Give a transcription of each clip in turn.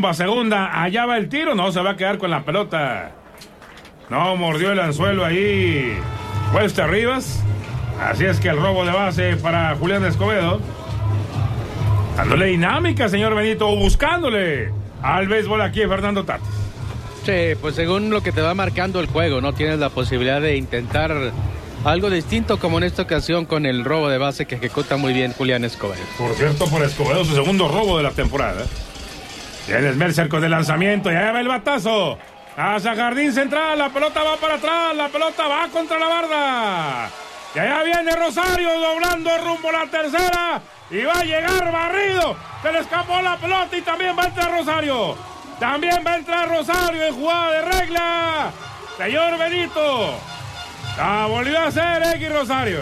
Va segunda, allá va el tiro, no se va a quedar con la pelota. No mordió el anzuelo ahí Cuesta Rivas. Así es que el robo de base para Julián Escobedo. Dándole dinámica, señor Benito, buscándole al béisbol aquí Fernando Tatis. Sí, pues según lo que te va marcando el juego, no tienes la posibilidad de intentar algo distinto como en esta ocasión con el robo de base que ejecuta muy bien Julián Escobedo. Por cierto, por Escobedo, su segundo robo de la temporada. Tiene Smeltzer con el lanzamiento, ya va el batazo. Hacia jardín central, la pelota va para atrás, la pelota va contra la barda. Y allá viene Rosario doblando rumbo a la tercera. Y va a llegar barrido. Se le escapó la pelota y también va a entrar Rosario. También va a entrar Rosario en jugada de regla. Señor Benito. La volvió a hacer X Rosario.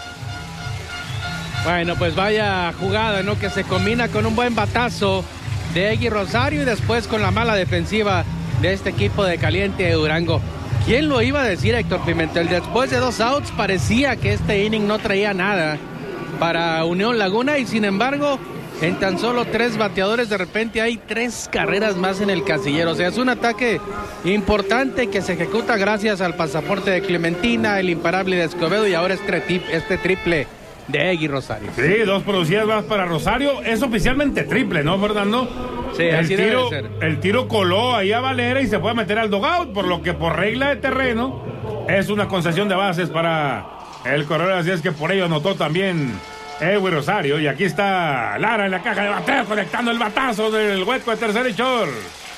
Bueno, pues vaya jugada, ¿no? Que se combina con un buen batazo de Egui Rosario y después con la mala defensiva de este equipo de Caliente de Durango. ¿Quién lo iba a decir, Héctor Pimentel? Después de 2 outs parecía que este inning no traía nada para Unión Laguna y sin embargo, en tan solo 3 bateadores de repente hay 3 carreras más en el casillero. O sea, es un ataque importante que se ejecuta gracias al pasaporte de Clementina, el imparable de Escobedo y ahora este triple de Egui Rosario. Sí, 2 producidas más para Rosario. Es oficialmente triple, ¿no, Fernando? Sí, así debe ser. El tiro coló ahí a Valera y se puede meter al dugout, por lo que por regla de terreno es una concesión de bases para el corredor. Así es que por ello anotó también Egui Rosario. Y aquí está Lara en la caja de bateo conectando el batazo del hueco de tercer y short.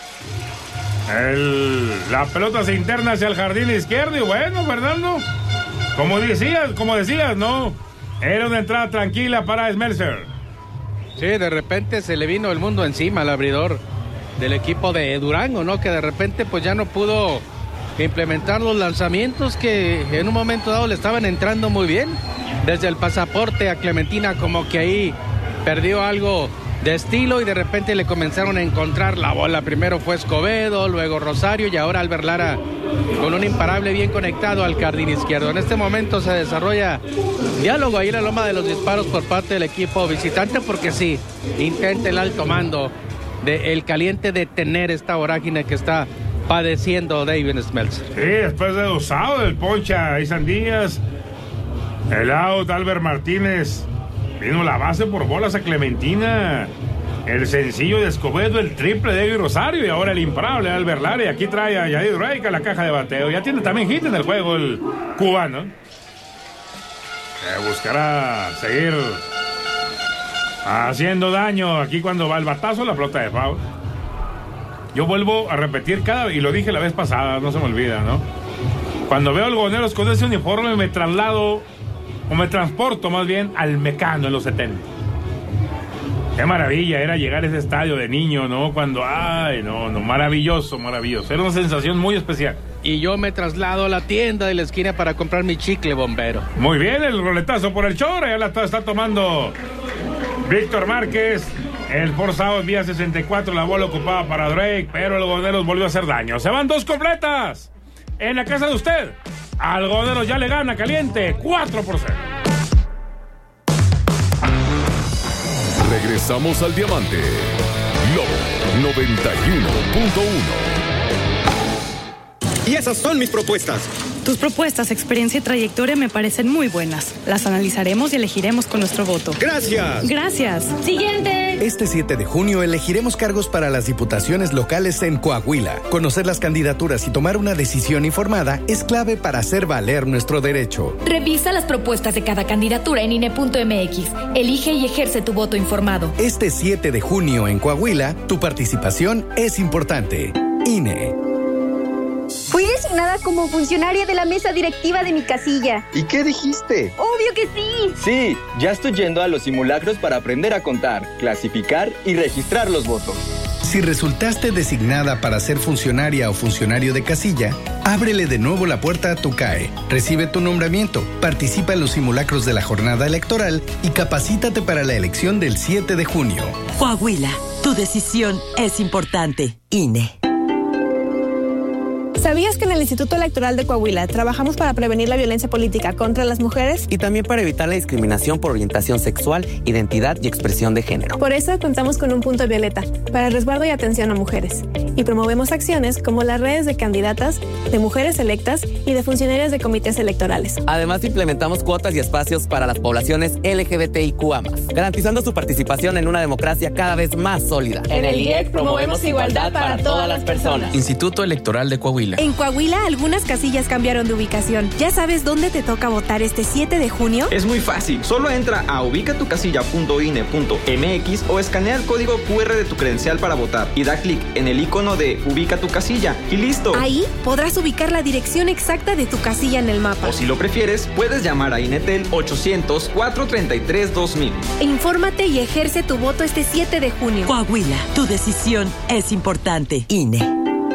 La pelota se interna hacia el jardín izquierdo y bueno, Fernando, como decías, ¿no? Era una entrada tranquila para Smeltzer. Sí, de repente se le vino el mundo encima al abridor del equipo de Durango, ¿no? Que de repente pues ya no pudo implementar los lanzamientos que en un momento dado le estaban entrando muy bien. Desde el pasaporte a Clementina como que ahí perdió algo de estilo y de repente le comenzaron a encontrar la bola. Primero fue Escobedo, luego Rosario y ahora Albert Lara con un imparable bien conectado al jardín izquierdo. En este momento se desarrolla diálogo ahí en la loma de los disparos por parte del equipo visitante porque sí, intenta el alto mando del Caliente detener esta vorágine que está padeciendo David Smeltzer. Sí, después de usado del poncha Isan Díaz, el out Albert Martínez, vino la base por bolas a Clementina, el sencillo de Escobedo, el triple de Egui Rosario y ahora el imparable Albert Lara. Y aquí trae a Yadir Drake a la caja de bateo. Ya tiene también hit en el juego el cubano. Buscará seguir haciendo daño aquí cuando va el batazo, la pelota de foul. Yo vuelvo a repetir y lo dije la vez pasada, no se me olvida, ¿no? Cuando veo algodoneros con ese uniforme me transporto más bien al Mecano en los 70. Qué maravilla era llegar a ese estadio de niño, ¿no? Maravilloso. Era una sensación muy especial. Y yo me traslado a la tienda de la esquina para comprar mi chicle bombero. Muy bien, el roletazo por el short, ya la está tomando Víctor Márquez. El force out vía 64, la bola ocupada para Drake, pero el algodoneros volvió a hacer daño. Se van 2 completas en la casa de usted. Algodoneros ya le gana Caliente 4-0. Regresamos al Diamante. Lobo 91.1. Y esas son mis propuestas. Tus propuestas, experiencia y trayectoria me parecen muy buenas. Las analizaremos y elegiremos con nuestro voto. ¡Gracias! ¡Gracias! ¡Siguiente! Este 7 de junio elegiremos cargos para las diputaciones locales en Coahuila. Conocer las candidaturas y tomar una decisión informada es clave para hacer valer nuestro derecho. Revisa las propuestas de cada candidatura en INE.mx. Elige y ejerce tu voto informado. Este 7 de junio en Coahuila, tu participación es importante. INE. Fui designada como funcionaria de la mesa directiva de mi casilla. ¿Y qué dijiste? ¡Obvio que sí! Sí, ya estoy yendo a los simulacros para aprender a contar, clasificar y registrar los votos. Si resultaste designada para ser funcionaria o funcionario de casilla, ábrele de nuevo la puerta a tu CAE, recibe tu nombramiento, participa en los simulacros de la jornada electoral y capacítate para la elección del 7 de junio. Coahuila, tu decisión es importante. INE. ¿Sabías que en el Instituto Electoral de Coahuila trabajamos para prevenir la violencia política contra las mujeres? Y también para evitar la discriminación por orientación sexual, identidad y expresión de género. Por eso contamos con un punto violeta para el resguardo y atención a mujeres. Y promovemos acciones como las redes de candidatas, de mujeres electas y de funcionarias de comités electorales. Además, implementamos cuotas y espacios para las poblaciones LGBTIQA+, garantizando su participación en una democracia cada vez más sólida. En el IEC promovemos igualdad para todas las personas. Instituto Electoral de Coahuila. En Coahuila, algunas casillas cambiaron de ubicación. ¿Ya sabes dónde te toca votar este 7 de junio? Es muy fácil. Solo entra a ubicatucasilla.ine.mx o escanea el código QR de tu credencial para votar y da clic en el icono de Ubica tu casilla y listo. Ahí podrás ubicar la dirección exacta de tu casilla en el mapa. O si lo prefieres, puedes llamar a Inetel 800-433-2000. Infórmate y ejerce tu voto este 7 de junio. Coahuila, tu decisión es importante. INE.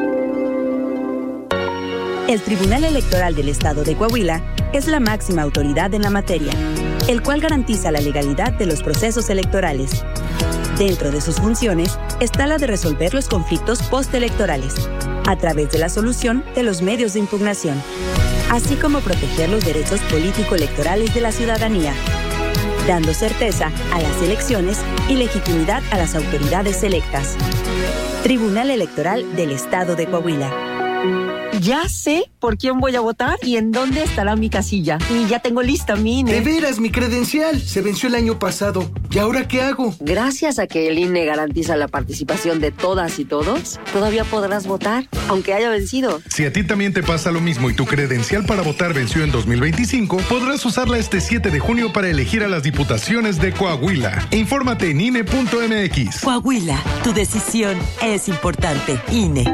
El Tribunal Electoral del Estado de Coahuila es la máxima autoridad en la materia, el cual garantiza la legalidad de los procesos electorales. Dentro de sus funciones está la de resolver los conflictos postelectorales, a través de la solución de los medios de impugnación, así como proteger los derechos político-electorales de la ciudadanía, dando certeza a las elecciones y legitimidad a las autoridades electas. Tribunal Electoral del Estado de Coahuila. Ya sé por quién voy a votar y en dónde estará mi casilla. Y ya tengo lista mi INE. De veras, mi credencial se venció el año pasado. ¿Y ahora qué hago? Gracias a que el INE garantiza la participación de todas y todos, todavía podrás votar, aunque haya vencido. Si a ti también te pasa lo mismo y tu credencial para votar venció en 2025, podrás usarla este 7 de junio para elegir a las diputaciones de Coahuila. Infórmate en INE.mx. Coahuila, tu decisión es importante. INE.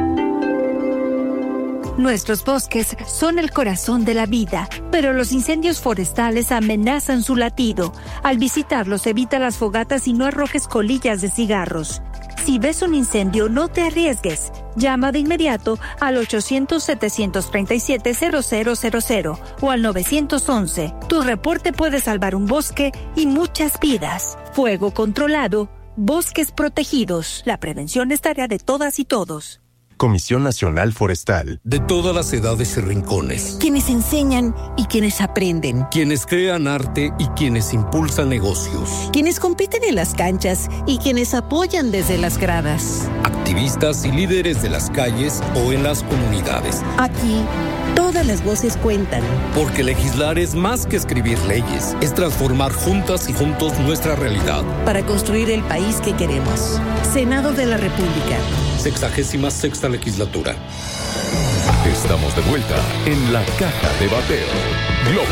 Nuestros bosques son el corazón de la vida, pero los incendios forestales amenazan su latido. Al visitarlos, evita las fogatas y no arrojes colillas de cigarros. Si ves un incendio, no te arriesgues. Llama de inmediato al 800-737-0000 o al 911. Tu reporte puede salvar un bosque y muchas vidas. Fuego controlado, bosques protegidos. La prevención es tarea de todas y todos. Comisión Nacional Forestal. De todas las edades y rincones. Quienes enseñan y quienes aprenden. Quienes crean arte y quienes impulsan negocios. Quienes compiten en las canchas y quienes apoyan desde las gradas. Activistas y líderes de las calles o en las comunidades. Aquí, todas las voces cuentan. Porque legislar es más que escribir leyes. Es transformar juntas y juntos nuestra realidad. Para construir el país que queremos. Senado de la República. 66ª legislatura. Estamos de vuelta en la Caja de Bateo. Globo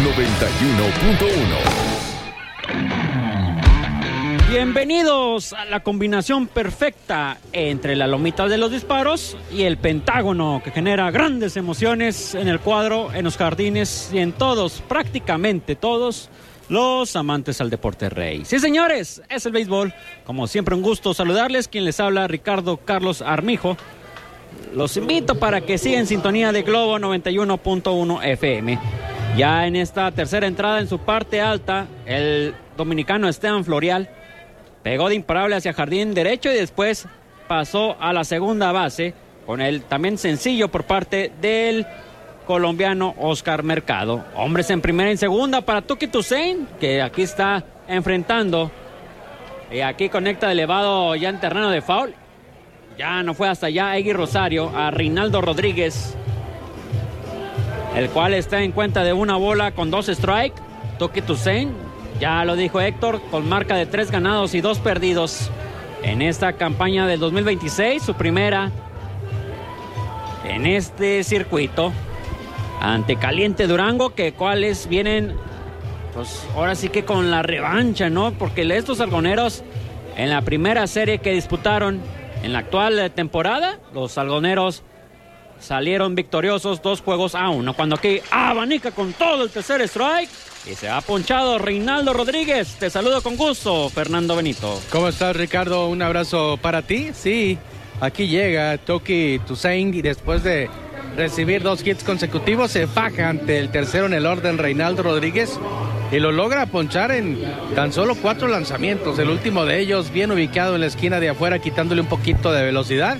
91.1. Bienvenidos a la combinación perfecta entre la lomita de los disparos y el pentágono que genera grandes emociones en el cuadro, en los jardines y en todos, prácticamente todos, los amantes al deporte rey. Sí, señores, es el béisbol. Como siempre, un gusto saludarles. Quien les habla, Ricardo Carlos Armijo. Los invito para que sigan en sintonía de Globo 91.1 FM. Ya en esta tercera entrada en su parte alta, el dominicano Esteban Florial pegó de imparable hacia jardín derecho y después pasó a la segunda base con el también sencillo por parte del colombiano Oscar Mercado. Hombres en primera y en segunda para Tuki Toussaint, que aquí está enfrentando y aquí conecta de elevado ya en terreno de foul. Ya no fue hasta allá Egui Rosario a Reinaldo Rodríguez, el cual está en cuenta de una bola con 2 strikes. Tuki Toussaint, ya lo dijo Héctor, con marca de 3 ganados y 2 perdidos en esta campaña del 2026, su primera en este circuito ante Caliente Durango, que cuáles vienen, pues ahora sí que con la revancha, ¿no? Porque estos algoneros en la primera serie que disputaron en la actual temporada, los algoneros salieron victoriosos 2-1, cuando aquí abanica con todo el tercer strike y se ha ponchado Reinaldo Rodríguez. Te saludo con gusto, Fernando Benito. ¿Cómo estás, Ricardo? Un abrazo para ti. Sí, aquí llega Tuki Toussaint y después de recibir 2 hits consecutivos se faja ante el tercero en el orden, Reinaldo Rodríguez, y lo logra ponchar en tan solo 4 lanzamientos, el último de ellos bien ubicado en la esquina de afuera, quitándole un poquito de velocidad,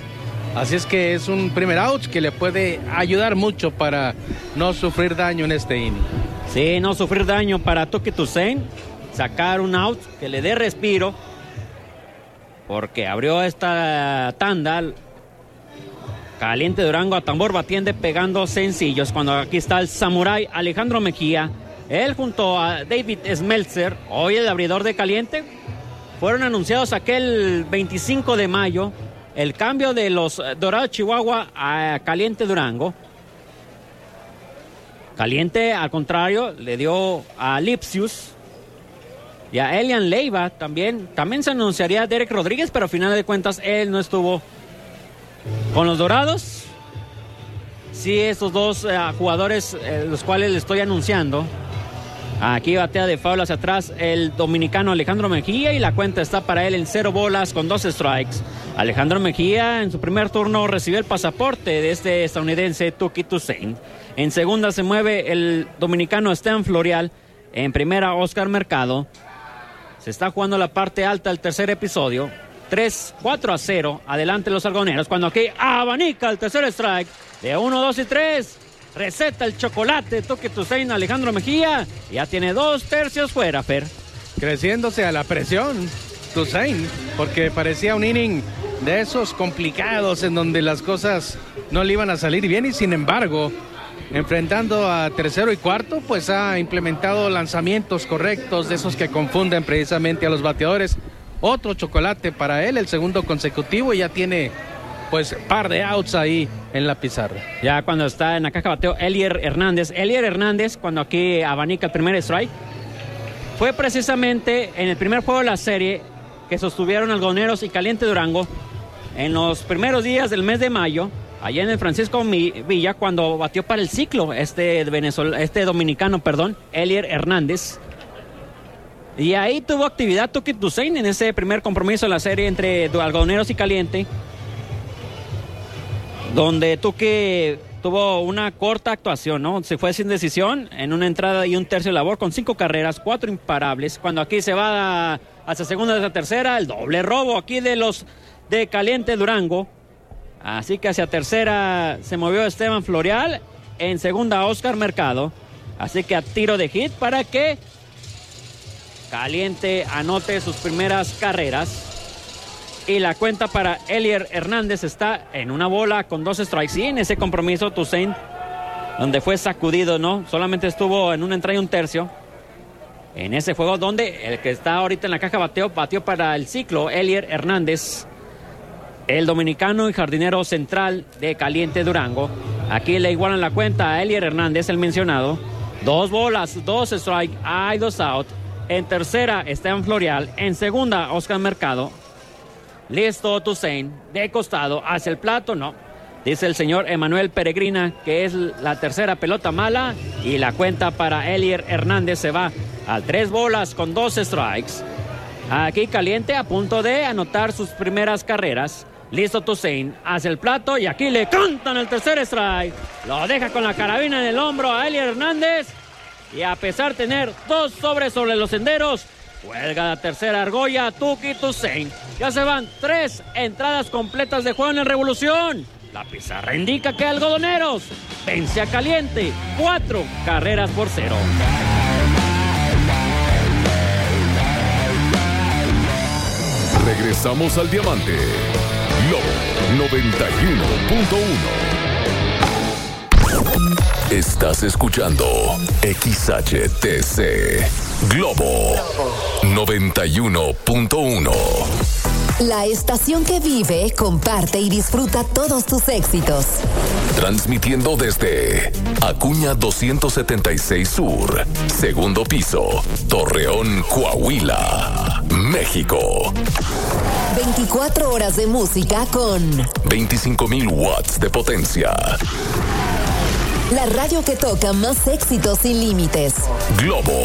Así es que es un primer out que le puede ayudar mucho para no sufrir daño en este inning. Sí, no sufrir daño para Touki Toussaint, sacar un out que le dé respiro, porque abrió esta tanda. Caliente Durango a tambor batiente pegando sencillos. Cuando aquí está el samurái Alejandro Mejía, él junto a David Smeltzer, hoy el abridor de Caliente, fueron anunciados aquel 25 de mayo. El cambio de los Dorados Chihuahua a Caliente Durango. Caliente, al contrario, le dio a Lipsius y a Elian Leiva también. También se anunciaría a Derek Rodríguez, pero al final de cuentas él no estuvo con los Dorados. Sí, estos dos jugadores, los cuales le estoy anunciando. Aquí batea de foul hacia atrás el dominicano Alejandro Mejía y la cuenta está para él en 0 bolas con 2 strikes. Alejandro Mejía en su primer turno recibió el pasaporte de este estadounidense Touki Toussaint. En segunda se mueve el dominicano Esteban Florial. En primera Oscar Mercado. Se está jugando la parte alta del tercer episodio. 4-0. Adelante los algoneros. Cuando aquí abanica el tercer strike. De 1, 2 y 3. Receta el chocolate, Touki Toussaint, Alejandro Mejía. Ya tiene 2 tercios fuera, Fer. Creciéndose a la presión, Toussaint, porque parecía un inning de esos complicados en donde las cosas no le iban a salir bien y sin embargo, enfrentando a tercero y cuarto, pues ha implementado lanzamientos correctos, de esos que confunden precisamente a los bateadores. Otro chocolate para él, el segundo consecutivo, y ya tiene pues par de outs ahí en la pizarra. Ya cuando está en la caja bateo Elier Hernández, cuando aquí abanica el primer strike, fue precisamente en el primer juego de la serie que sostuvieron Algoneros y Caliente Durango en los primeros días del mes de mayo, allá en el Francisco Villa, cuando batió para el ciclo este dominicano, Elier Hernández. Y ahí tuvo actividad Touki Toussaint en ese primer compromiso de la serie entre Algoneros y Caliente, donde Touki tuvo una corta actuación, ¿no? Se fue sin decisión en una entrada y un tercio de labor con 5 carreras, 4 imparables. Cuando aquí se va hacia segunda, hacia tercera, el doble robo aquí de los de Caliente Durango. Así que hacia tercera se movió Esteban Florial, en segunda Oscar Mercado. Así que a tiro de hit para que Caliente anote sus primeras carreras. Y la cuenta para Elier Hernández está en 1 bola con 2 strikes. Y en ese compromiso Toussaint, donde fue sacudido, ¿no? Solamente estuvo en una entrada y un tercio. En ese juego donde el que está ahorita en la caja batió para el ciclo, Elier Hernández, el dominicano y jardinero central de Caliente Durango. Aquí le igualan la cuenta a Elier Hernández, el mencionado. 2 bolas, 2 strikes, hay 2 out. En tercera, Esteban Florial. En segunda, Oscar Mercado. Listo, Toussaint, de costado, hacia el plato, no. Dice el señor Emanuel Peregrina que es la tercera pelota mala. Y la cuenta para Elier Hernández se va a 3 bolas con 2 strikes. Aquí Caliente a punto de anotar sus primeras carreras. Listo Toussaint, hacia el plato y aquí le cantan el tercer strike. Lo deja con la carabina en el hombro a Elier Hernández. Y a pesar de tener 2 sobres sobre los senderos, cuelga la tercera argolla Touki Toussaint. Ya se van 3 entradas completas de juego en el Revolución. La pizarra indica que Algodoneros vence a Caliente 4 carreras por 0. Regresamos al Diamante. Globo 91.1. Estás escuchando XHTC Globo 91.1. La estación que vive, comparte y disfruta todos tus éxitos. Transmitiendo desde Acuña 276 Sur, segundo piso, Torreón, Coahuila, México. 24 horas de música con 25,000 watts de potencia. La radio que toca más éxitos sin límites. Globo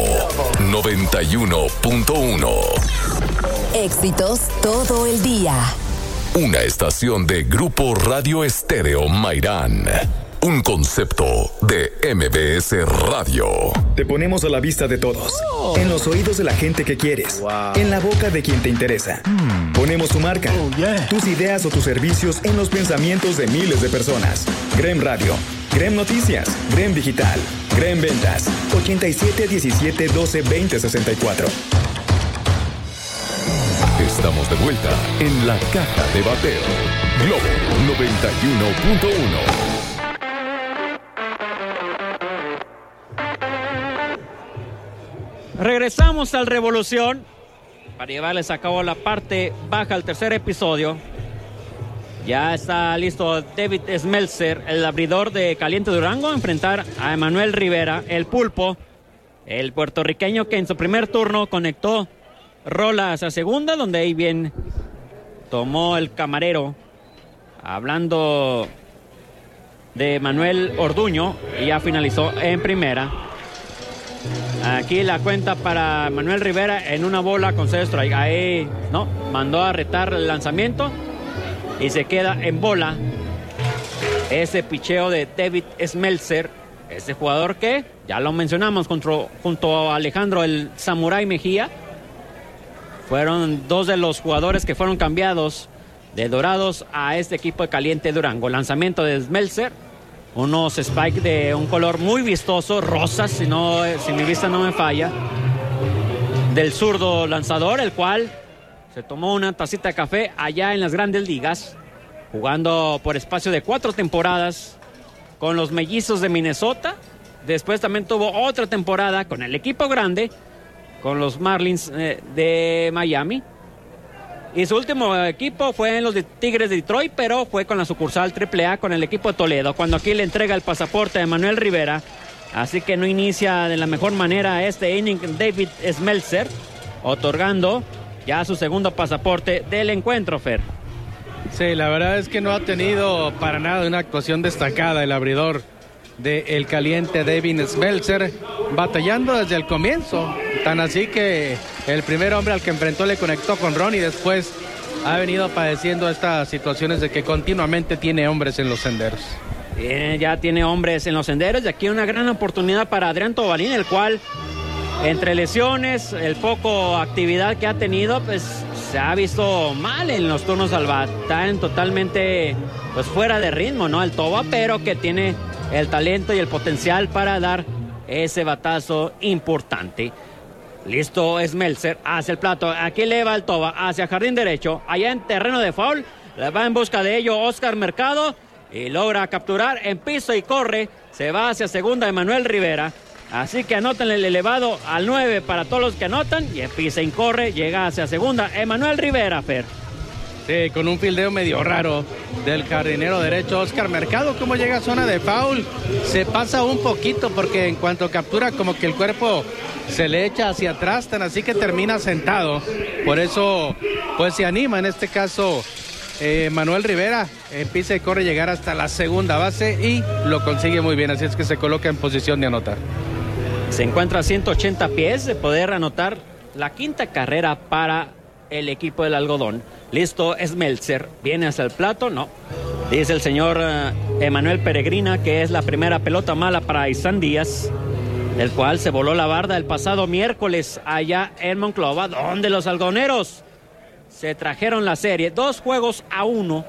91.1. Éxitos todo el día. Una estación de Grupo Radio Estéreo Mairán. un concepto de MBS Radio. Te ponemos a la vista de todos, en los oídos de la gente que quieres, en la boca de quien te interesa. Ponemos tu marca, tus ideas o tus servicios en los pensamientos de miles de personas. Grem Radio, Grem Noticias, Grem Digital, Grem Ventas, 87 17 12 20 64. Estamos de vuelta en la Caja de Bateo. Globo 91.1. Regresamos al Revolución para llevarles a cabo la parte baja al tercer episodio. Ya está listo David Smeltzer, el abridor de Caliente Durango, a enfrentar a Emanuel Rivera, el Pulpo, el puertorriqueño que en su primer turno conectó rolas a segunda, donde ahí bien tomó el camarero, hablando de Manuel Orduño, y ya finalizó en primera. Aquí la cuenta para Manuel Rivera en una bola con 6 strike. Ahí no, mandó a retar el lanzamiento y se queda en bola ese picheo de David Smeltzer, ese jugador que ya lo mencionamos junto a Alejandro el Samurai Mejía. Fueron dos de los jugadores que fueron cambiados de Dorados a este equipo de Caliente Durango. Lanzamiento de Smeltzer, unos spikes de un color muy vistoso, rosas, si mi vista no me falla, del zurdo lanzador, el cual se tomó una tacita de café allá en las Grandes Ligas, jugando por espacio de 4 temporadas con los Mellizos de Minnesota. Después también tuvo otra temporada con el equipo grande, con los Marlins de Miami. Y su último equipo fue en los Tigres de Detroit, pero fue con la sucursal AAA con el equipo de Toledo, cuando aquí le entrega el pasaporte a Manuel Rivera. Así que no inicia de la mejor manera este inning David Smeltzer, otorgando ya su segundo pasaporte del encuentro, Fer. Sí, la verdad es que no ha tenido para nada una actuación destacada el abridor del Caliente David Smeltzer, batallando desde el comienzo, tan así que el primer hombre al que enfrentó le conectó con Ron y después ha venido padeciendo estas situaciones de que continuamente tiene hombres en los senderos. Ya tiene hombres en los senderos y aquí una gran oportunidad para Adrián Tobalín, el cual entre lesiones, el poco actividad que ha tenido, pues se ha visto mal en los turnos al bat. Está totalmente pues fuera de ritmo, ¿no? El Toba, pero que tiene el talento y el potencial para dar ese batazo importante. Listo Smeltzer hacia el plato. Aquí eleva el Toba hacia jardín derecho. Allá en terreno de foul. Va en busca de ello Oscar Mercado. Y logra capturar en piso y corre. Se va hacia segunda Emanuel Rivera. Así que anoten el elevado al 9 para todos los que anotan. Y en pisa y corre. Llega hacia segunda Emanuel Rivera, Fer. Sí, con un fildeo medio raro del jardinero derecho Oscar Mercado. Como llega a zona de foul, se pasa un poquito porque en cuanto captura como que el cuerpo se le echa hacia atrás, tan así que termina sentado. Por eso pues se anima en este caso Manuel Rivera, empieza y corre llegar hasta la segunda base y lo consigue muy bien, así es que se coloca en posición de anotar. Se encuentra a 180 pies de poder anotar la quinta carrera para el equipo del algodón. Listo Smeltzer, viene hacia el plato, no. Dice el señor Emanuel Peregrina que es la primera pelota mala para Isan Díaz, el cual se voló la barda el pasado miércoles allá en Monclova, donde los algodoneros se trajeron la serie 2-1.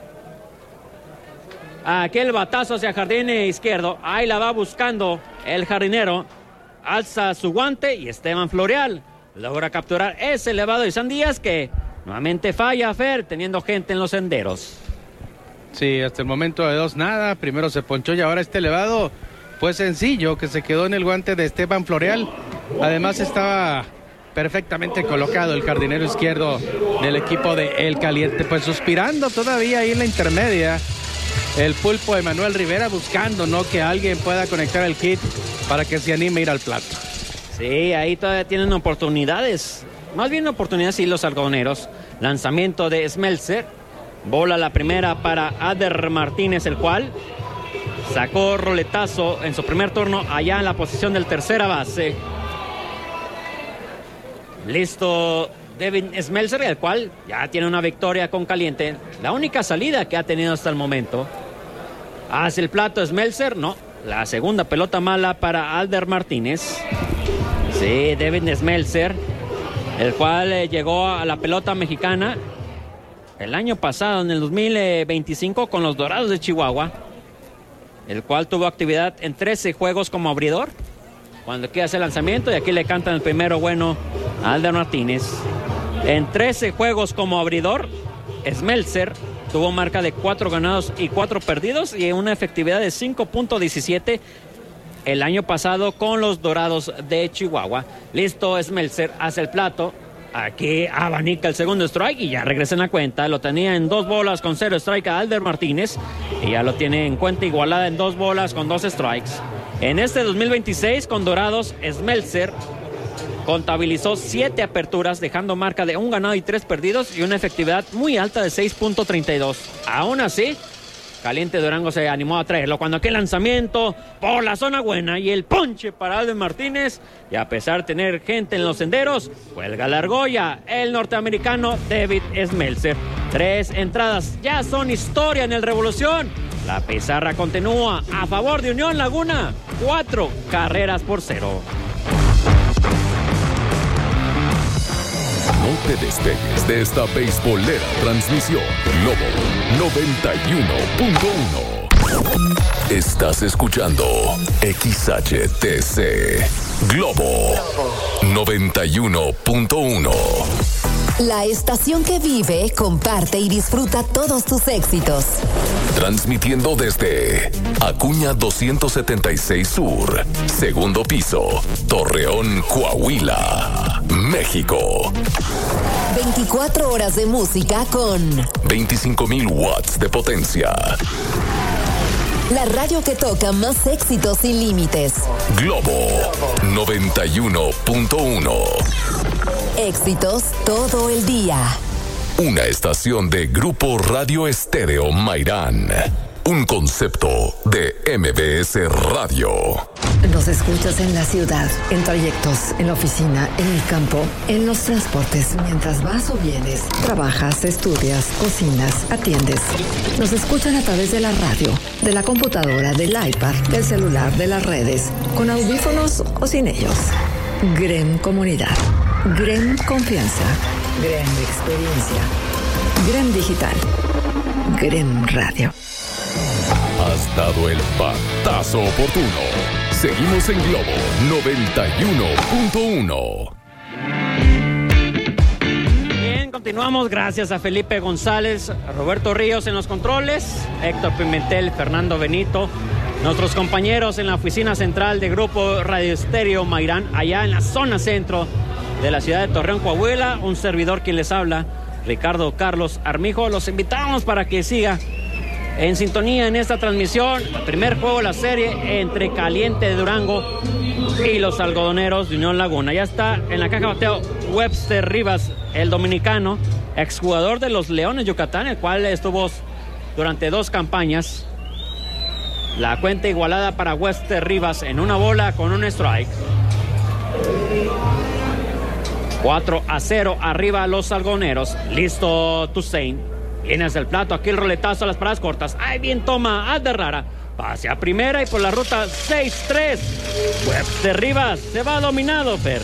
Aquel batazo hacia jardín izquierdo, ahí la va buscando el jardinero, alza su guante y Esteban Floreal logra capturar ese elevado de Isan Díaz que nuevamente falla, Fer, teniendo gente en los senderos. Sí, hasta el momento de 2-0, primero se ponchó y ahora este elevado fue sencillo, que se quedó en el guante de Esteban Floreal. Además estaba perfectamente colocado el jardinero izquierdo del equipo de El Caliente, pues suspirando todavía ahí en la intermedia. El Pulpo Emanuel Rivera buscando, ¿no?, que alguien pueda conectar el hit para que se anime a ir al plato. Sí, ahí todavía tienen oportunidades. Más bien oportunidades sí los algodoneros. Lanzamiento de Smeltzer. Bola la primera para Ader Martínez, el cual sacó roletazo en su primer turno allá en la posición del tercera base. Listo David Smeltzer, el cual ya tiene una victoria con Caliente. La única salida que ha tenido hasta el momento. Hacia el plato Smeltzer, no. La segunda pelota mala para Alder Martínez. Sí, Devin Smeltzer, el cual llegó a la pelota mexicana el año pasado, en el 2025, con los Dorados de Chihuahua, el cual tuvo actividad en 13 juegos como abridor. Cuando quiere hacer lanzamiento, y aquí le cantan el primero bueno a Alder Martínez. En 13 juegos como abridor, Smeltzer tuvo marca de 4 ganados y 4 perdidos y una efectividad de 5.17 el año pasado con los Dorados de Chihuahua. Listo, Smeltzer hace el plato. Aquí abanica el segundo strike y ya regresa en la cuenta. Lo tenía en 2 bolas con 0 strike a Alder Martínez y ya lo tiene en cuenta igualada en 2 bolas con 2 strikes. En este 2026 con Dorados, Smeltzer contabilizó 7 aperturas, dejando marca de 1 ganado y 3 perdidos y una efectividad muy alta de 6.32. Aún así, Caliente Durango se animó a traerlo cuando aquel lanzamiento por la zona buena y el ponche para Alder Martínez, y a pesar de tener gente en los senderos, cuelga la argolla el norteamericano David Smeltzer. 3 entradas ya son historia en el Revolución. La pizarra continúa a favor de Unión Laguna, 4 carreras por 0. No te despegues de esta beisbolera transmisión. Globo 91.1. Estás escuchando XHTC Globo 91.1. La estación que vive, comparte y disfruta todos tus éxitos. Transmitiendo desde Acuña 276 Sur, segundo piso, Torreón, Coahuila, México. 24 horas de música con 25,000 watts de potencia. La radio que toca más éxitos sin límites. Globo 91.1. Éxitos todo el día. Una estación de Grupo Radio Estéreo Mairán. Un concepto de MBS Radio. Nos escuchas en la ciudad, en trayectos, en la oficina, en el campo, en los transportes, mientras vas o vienes, trabajas, estudias, cocinas, atiendes. Nos escuchan a través de la radio, de la computadora, del iPad, del celular, de las redes, con audífonos o sin ellos. GREM Comunidad, GREM Confianza, GREM Experiencia, GREM Digital, GREM Radio. Has dado el batazo oportuno. Seguimos en Globo 91.1. Bien, continuamos. Gracias a Felipe González, a Roberto Ríos en los controles, Héctor Pimentel, Fernando Benito, nuestros compañeros en la oficina central de Grupo Radio Estéreo Mairán, allá en la zona centro de la ciudad de Torreón, Coahuila. Un servidor quien les habla, Ricardo Carlos Armijo. Los invitamos para que siga en sintonía en esta transmisión, el primer juego de la serie entre Caliente de Durango y los Algodoneros de Unión Laguna. Ya está en la caja de bateo Webster Rivas, el dominicano, exjugador de los Leones Yucatán, el cual estuvo durante 2 campañas. La cuenta igualada para Webster Rivas en 1 bola con 1 strike. 4-0 arriba los Algodoneros. Listo Toussaint. Viene hacia el plato, aquí el roletazo a las paradas cortas. Ahí bien toma Alder Rara. Pase a primera y por la ruta 6-3. Webster Rivas se va dominado, Fer.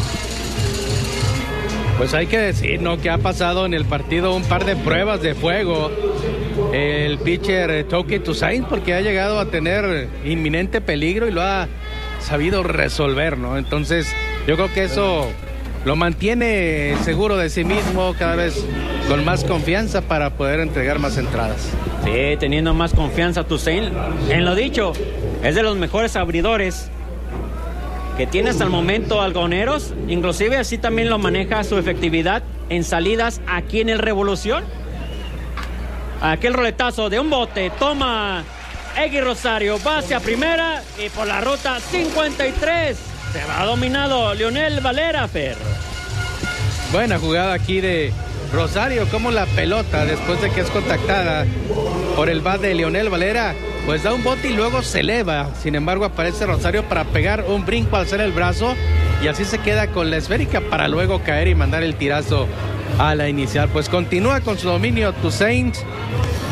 Pues hay que decir, ¿no?, que ha pasado en el partido un par de pruebas de fuego el pitcher Touki Toussaint, porque ha llegado a tener inminente peligro y lo ha sabido resolver, ¿no? Entonces, yo creo que eso lo mantiene seguro de sí mismo, cada vez con más confianza para poder entregar más entradas. Sí, teniendo más confianza Toussaint. En lo dicho, es de los mejores abridores que tiene hasta el momento Algodoneros. Inclusive así también lo maneja su efectividad en salidas aquí en el Revolución. Aquel roletazo de un bote, toma Egui Rosario, va hacia primera y por la ruta 53 se va dominado Leonel Valera, Fer. Buena jugada aquí de Rosario, como la pelota, después de que es contactada por el bat de Leonel Valera, pues da un bote y luego se eleva. Sin embargo, aparece Rosario para pegar un brinco al alzar el brazo y así se queda con la esférica para luego caer y mandar el tirazo a la inicial. Pues continúa con su dominio Toussaint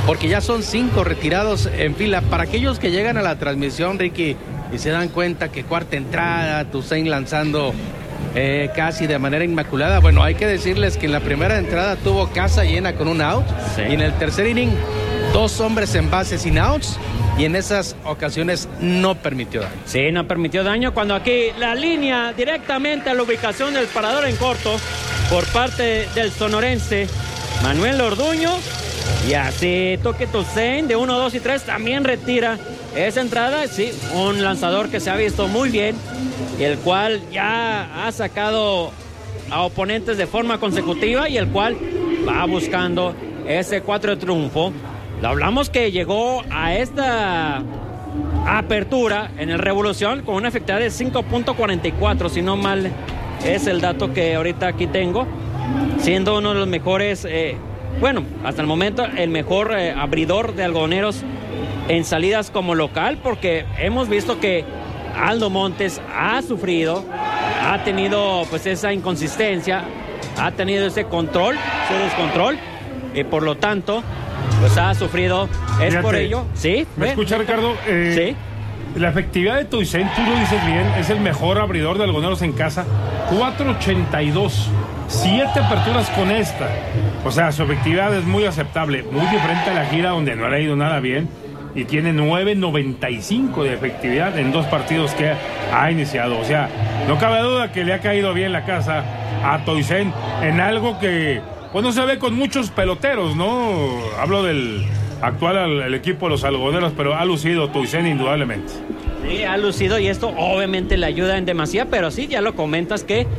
porque ya son 5 retirados en fila. Para aquellos que llegan a la transmisión, Ricky, y se dan cuenta que cuarta entrada, Toussaint lanzando casi de manera inmaculada. Bueno, hay que decirles que en la primera entrada tuvo casa llena con un out, sí. Y en el tercer inning 2 hombres en base sin outs, y en esas ocasiones no permitió daño. Sí, no permitió daño, cuando aquí la línea directamente a la ubicación del parador en corto por parte del sonorense Manuel Orduño, y así toque Toussaint de 1, 2 y 3 también retira esa entrada. Sí, un lanzador que se ha visto muy bien y el cual ya ha sacado a oponentes de forma consecutiva y el cual va buscando ese 4 de triunfo. Lo hablamos que llegó a esta apertura en el Revolución con una efectividad de 5.44, si no mal es el dato que ahorita aquí tengo, siendo uno de los mejores, bueno, hasta el momento el mejor abridor de algodoneros en salidas como local, porque hemos visto que Aldo Montes ha sufrido, ha tenido pues esa inconsistencia, ha tenido ese control, ese descontrol, y por lo tanto pues ha sufrido. Es por ello. ¿Sí? ¿Me escucha, Ricardo? Sí. La efectividad de Toussaint, tú lo dices bien, es el mejor abridor de algodoneros en casa. 4.82. 7 aperturas con esta. O sea, su efectividad es muy aceptable. Muy diferente a la gira, donde no le ha ido nada bien. Y tiene 9.95 de efectividad en 2 partidos que ha iniciado. O sea, no cabe duda que le ha caído bien la casa a Toussaint en algo que pues no se ve con muchos peloteros, ¿no? Hablo del actual el equipo de los algodoneros, pero ha lucido Toussaint indudablemente. Sí, ha lucido y esto obviamente le ayuda en demasía, pero sí, ya lo comentas que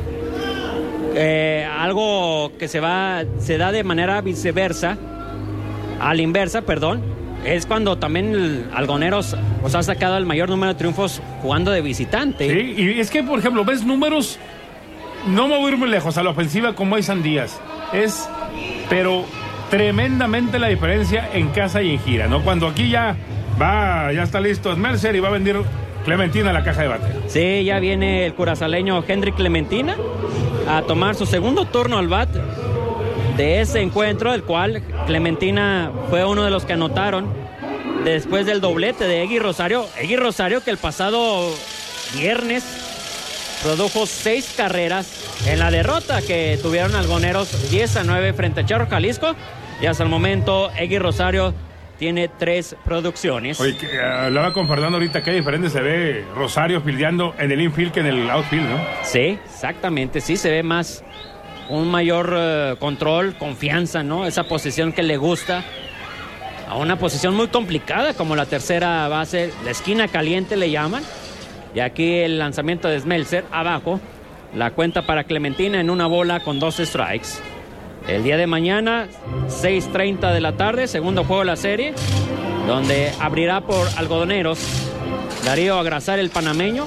algo que se da de manera viceversa, a la inversa, perdón, es cuando también el Algodoneros pues, ha sacado el mayor número de triunfos jugando de visitante. Sí, y es que, por ejemplo, ves números, no me voy a ir muy lejos, a la ofensiva como hay Sandías. Es, pero tremendamente la diferencia en casa y en gira, ¿no? Cuando aquí ya está listo Smeltzer y va a venir Clementina a la caja de bateo. Sí, ya viene el curazaleño Henry Clementina a tomar su segundo turno al bat de ese encuentro, el cual Clementina fue uno de los que anotaron después del doblete de Egui Rosario. Egui Rosario, que el pasado viernes produjo 6 carreras en la derrota que tuvieron algoneros 10-9 frente a Charro Jalisco, y hasta el momento Egui Rosario tiene 3 producciones. Oye, hablaba con Fernando ahorita, qué diferente se ve Rosario fildeando en el infield que en el outfield, ¿no? Sí, exactamente, sí se ve más un mayor control, confianza, ¿no? Esa posición que le gusta, a una posición muy complicada como la tercera base, la esquina caliente le llaman. Y aquí el lanzamiento de Smeltzer abajo, la cuenta para Clementina en 1 bola con 2 strikes. El día de mañana, 6:30 de la tarde, segundo juego de la serie, donde abrirá por algodoneros Darío Agrasar, el panameño,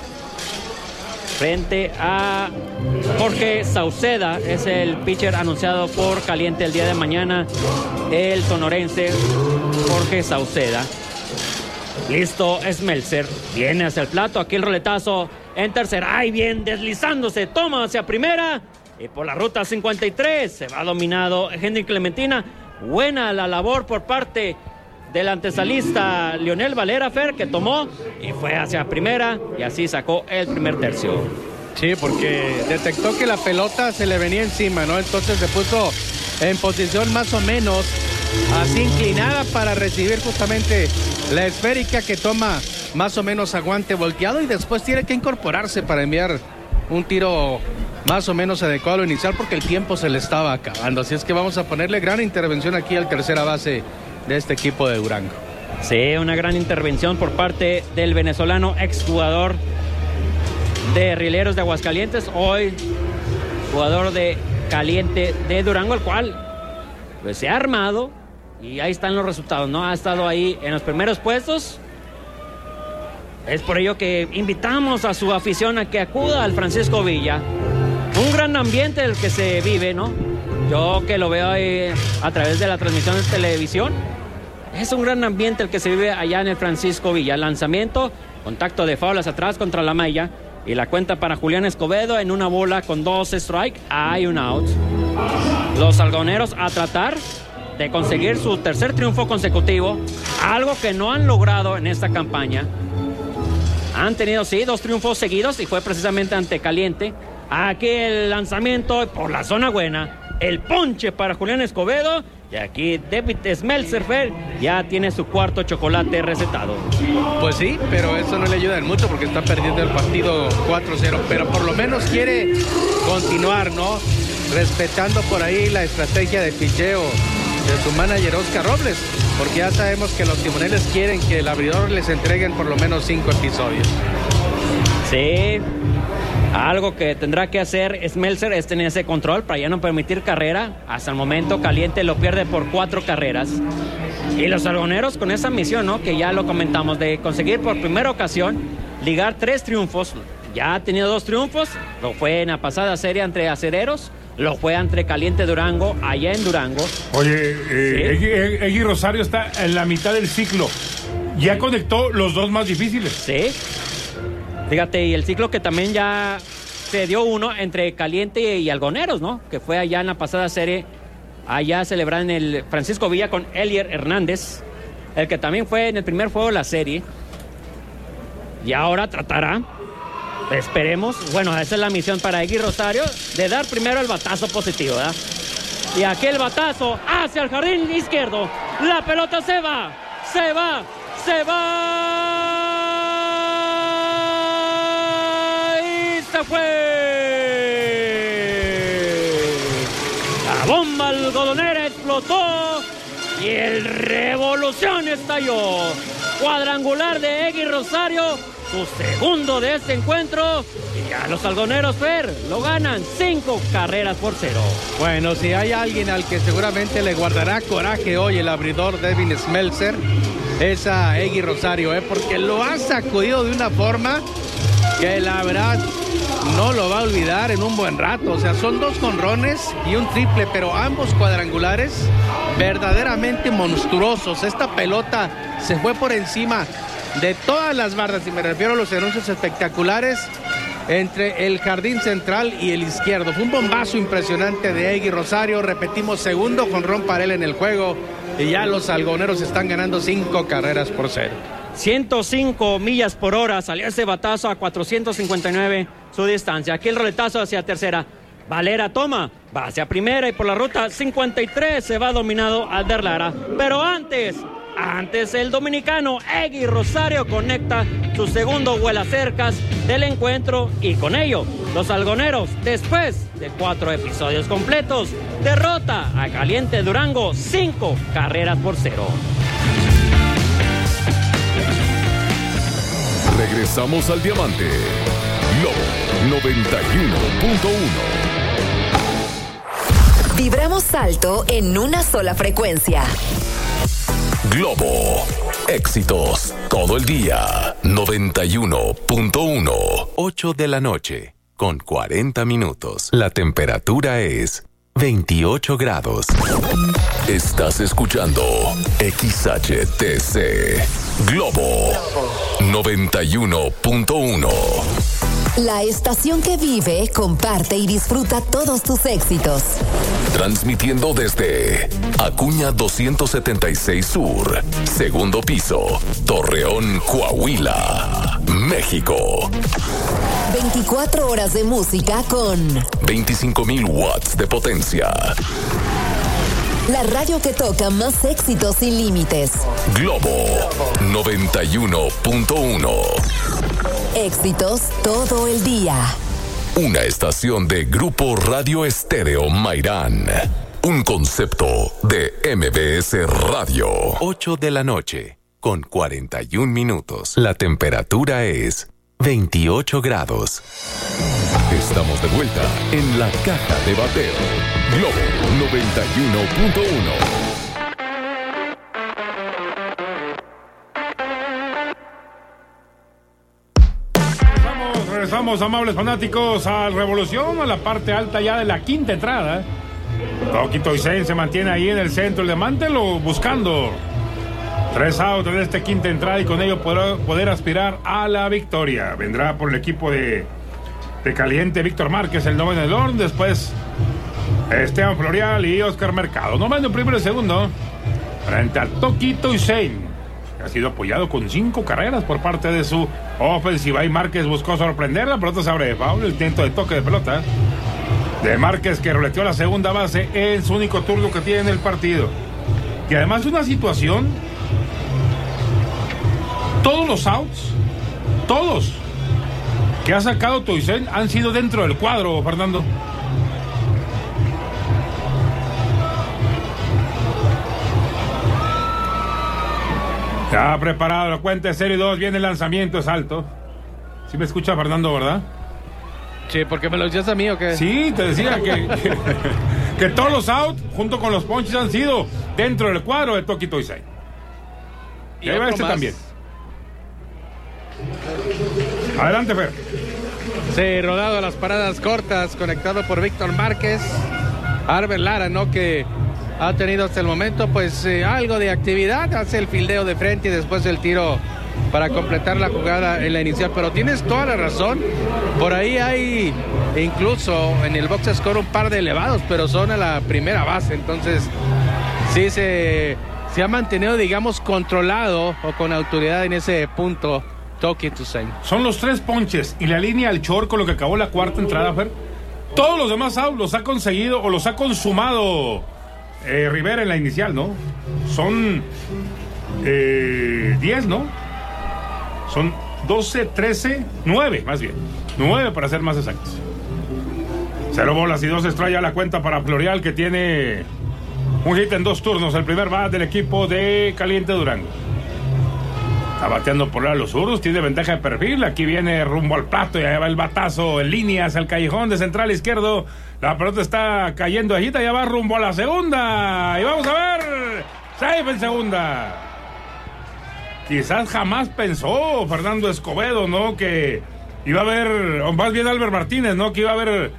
frente a Jorge Sauceda, es el pitcher anunciado por Caliente el día de mañana, el sonorense Jorge Sauceda. Listo, Smeltzer, viene hacia el plato, aquí el roletazo en tercera, ¡ay, bien! Deslizándose, toma hacia primera, y por la ruta 53 se va dominado Henry Clementina. Buena la labor por parte del antesalista Leonel Valera Fer, que tomó y fue hacia primera, y así sacó el primer tercio. Sí, porque detectó que la pelota se le venía encima, ¿no? Entonces se puso en posición más o menos así inclinada para recibir justamente la esférica, que toma más o menos aguante volteado, y después tiene que incorporarse para enviar un tiro más o menos adecuado inicial, porque el tiempo se le estaba acabando. Así es que vamos a ponerle gran intervención aquí al tercera base de este equipo de Durango. Sí, una gran intervención por parte del venezolano, exjugador de Rieleros de Aguascalientes, hoy jugador de Caliente de Durango, el cual pues se ha armado y ahí están los resultados, ¿no? Ha estado ahí en los primeros puestos. Es por ello que invitamos a su afición a que acuda al Francisco Villa. Un gran ambiente el que se vive, ¿no? Yo que lo veo ahí a través de la transmisión de televisión, es un gran ambiente el que se vive allá en el Francisco Villa. Lanzamiento, contacto de foul hacia atrás contra la malla, y la cuenta para Julián Escobedo en 1 bola con 2 strike, hay un out. Los algodoneros a tratar de conseguir su tercer triunfo consecutivo, algo que no han logrado en esta campaña. Han tenido, sí, 2 triunfos seguidos y fue precisamente ante Caliente. Aquí el lanzamiento por la zona buena, el ponche para Julián Escobedo, y aquí David Smeltzer ya tiene su cuarto chocolate recetado. Pues sí, pero eso no le ayuda en mucho porque está perdiendo el partido 4-0, pero por lo menos quiere continuar, ¿no? Respetando por ahí la estrategia de picheo de su manager Oscar Robles, porque ya sabemos que los timoneles quieren que el abridor les entreguen por lo menos 5 episodios. Sí, algo que tendrá que hacer Smeltzer es tener ese control para ya no permitir carrera. Hasta el momento Caliente lo pierde por 4 carreras. Y los algoneros con esa misión, ¿no? Que ya lo comentamos, de conseguir por primera ocasión ligar 3 triunfos. Ya ha tenido 2 triunfos, lo fue en la pasada serie entre Acereros, lo fue ante Caliente Durango, allá en Durango. Oye, ¿sí? Egui Rosario está en la mitad del ciclo. Ya conectó los 2 más difíciles. Sí. Fíjate, y el ciclo que también ya se dio uno entre Caliente y Algoneros, ¿no? Que fue allá en la pasada serie, allá celebrar en el Francisco Villa con Elier Hernández, el que también fue en el primer juego de la serie. Y ahora tratará, esperemos, bueno, esa es la misión para Egui Rosario, de dar primero el batazo positivo, ¿verdad? Y aquí el batazo hacia el jardín izquierdo. La pelota se va. Y se fue. La bomba algodonera explotó y el revolución estalló. Cuadrangular de Egui Rosario, su segundo de este encuentro, y ya los algoneros, Fer, lo ganan 5 carreras por 0. Bueno, si hay alguien al que seguramente le guardará coraje hoy el abridor Devin Smeltzer, es a Egui Rosario, porque lo ha sacudido de una forma que la verdad no lo va a olvidar en un buen rato. O sea, son 2 jonrones y un triple, pero ambos cuadrangulares verdaderamente monstruosos. Esta pelota se fue por encima de todas las bardas, y me refiero a los anuncios espectaculares entre el jardín central y el izquierdo. Fue un bombazo impresionante de Egui Rosario. Repetimos, segundo jonrón para él en el juego, y ya los algoneros están ganando 5 carreras por 0. 105 millas por hora salió ese batazo a 459 su distancia. Aquí el roletazo hacia tercera. Valera toma, va hacia primera y por la ruta 53 se va dominado Alder Lara. Pero antes el dominicano Egui Rosario conecta su segundo vuelacercas del encuentro, y con ello los algoneros, después de 4 episodios completos, derrota a Caliente Durango 5 carreras por 0. Regresamos al Diamante. Globo 91.1. Vibramos alto en una sola frecuencia. Globo. Éxitos todo el día. 91.1. 8 de la noche. Con 40 minutos. La temperatura es 28 grados. Estás escuchando XHTC. Globo 91.1. La estación que vive, comparte y disfruta todos tus éxitos. Transmitiendo desde Acuña 276 Sur, segundo piso, Torreón, Coahuila, México. 24 horas de música con 25,000 watts de potencia. La radio que toca más éxitos sin límites. Globo 91.1. Éxitos todo el día. Una estación de Grupo Radio Estéreo Mairán. Un concepto de MBS Radio. 8 de la noche, con 41 minutos. La temperatura es 28 grados. Estamos de vuelta en la caja de bateo. Globo 91.1. Regresamos, amables fanáticos, a Revolución, a la parte alta ya de la quinta entrada. Toki Toisen se mantiene ahí en el centro, el Diamante buscando 3 outs en esta quinta entrada, y con ello poder aspirar a la victoria. Vendrá por el equipo de Caliente Víctor Márquez, el noveno del orden. Después Esteban Florial y Oscar Mercado. Nomás en primero y segundo. Frente a Toki Toussaint, que ha sido apoyado con 5 carreras por parte de su ofensiva. Y Márquez buscó sorprender. La pelota se abre de foul. El intento de toque de pelota de Márquez, que roleteó a la segunda base en su único turno que tiene en el partido. Y además una situación, todos los outs, todos que ha sacado Toussaint han sido dentro del cuadro, Fernando. Ya preparado la cuenta de 0-2, viene el lanzamiento, es alto. ¿Sí me escucha, Fernando, verdad? Sí, porque me lo decías a mí, ¿o qué? Sí, te decía que todos los outs, junto con los ponches, han sido dentro del cuadro de Toki Toussaint. Y ahí va este más también. Adelante, Fer. Sí, rodado a las paradas cortas, conectado por Víctor Márquez. Albert Lara, ¿no? Que ha tenido hasta el momento, pues, algo de actividad. Hace el fildeo de frente y después el tiro para completar la jugada en la inicial. Pero tienes toda la razón. Por ahí hay incluso en el box score un par de elevados, pero son a la primera base. Entonces, sí se ha mantenido, digamos, controlado o con autoridad en ese punto Toki Toussaint. Son los 3 ponches y la línea al short con lo que acabó la cuarta entrada, Fer. Todos los demás outs los ha conseguido o los ha consumado Rivera en la inicial, ¿no? Son 10, ¿no? Son 12, 13, 9, más bien. 9 para ser más exactos. 0 bolas y 2 strikes a la cuenta para Florial, que tiene un hit en 2 turnos. El primer bat del equipo de Caliente Durango. Está bateando por los zurdos, tiene ventaja de perfil. Aquí viene rumbo al plato y allá va el batazo en línea hacia el callejón de central izquierdo. La pelota está cayendo allí, ya va rumbo a la segunda. Y vamos a ver, safe en segunda. Quizás jamás pensó Fernando Escobedo, ¿no? Que iba a haber, o más bien Albert Martínez, ¿no? Que iba a haber